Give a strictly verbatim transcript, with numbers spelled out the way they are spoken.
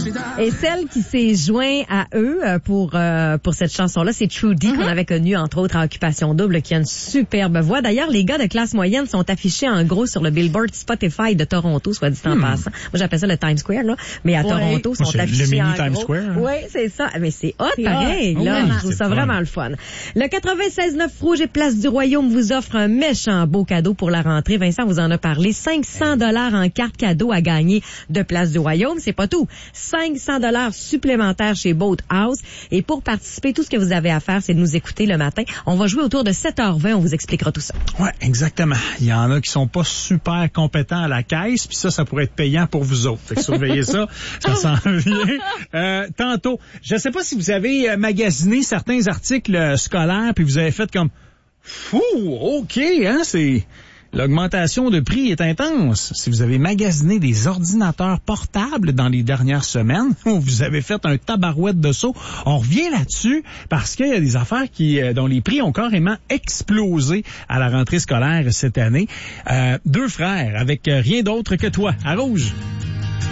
Et celle qui s'est joint à eux pour euh, pour cette chanson-là, c'est Trudy, mm-hmm. qu'on avait connue, entre autres, à Occupation Double, qui a une superbe voix. D'ailleurs, les gars de classe moyenne sont affichés en gros sur le Billboard Spotify de Toronto, soit dit en hmm. passant. Moi, j'appelle ça le Times Square, là. Mais à ouais. Toronto, sont Moi, affichés le en mini Times gros. Square. Hein? Oui, c'est ça. Mais c'est hot, c'est pareil, hot. là. Oui, je trouve ça fun. Vraiment le fun. Le quatre-vingt-seize neuf Rouge et Place du Royaume vous offre un méchant beau cadeau pour la rentrée. Vincent vous en a parlé. cinq cents dollars en carte cadeau à gagner de Place du Royaume. C'est pas tout. cinq cents dollars supplémentaires chez Boat House. Et pour participer, tout ce que vous avez à faire, c'est de nous écouter le matin. On va jouer autour de sept heures vingt. On vous expliquera tout ça. Ouais, exactement. Il y en a qui sont pas super compétents à la caisse, puis ça, ça pourrait être payant pour vous autres. Fait que surveillez ça. Ça s'en vient. Euh, tantôt, je sais pas si vous avez magasiné certains articles scolaires, puis vous avez fait comme fou, OK, hein, c'est... L'augmentation de prix est intense. Si vous avez magasiné des ordinateurs portables dans les dernières semaines, vous avez fait un tabarouette de saut. On revient là-dessus parce qu'il y a des affaires qui dont les prix ont carrément explosé à la rentrée scolaire cette année. Euh, deux frères avec rien d'autre que toi, à Rouge.